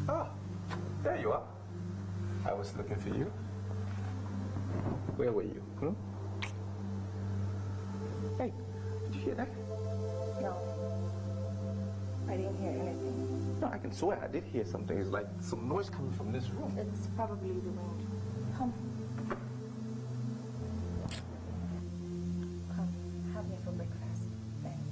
Ah, there you are. I was looking for you. Where were you? Hmm? Hey, did you hear that? No. I didn't hear anything. No, I can swear I did hear something. It's like some noise coming from this room. It's probably the wind. Come.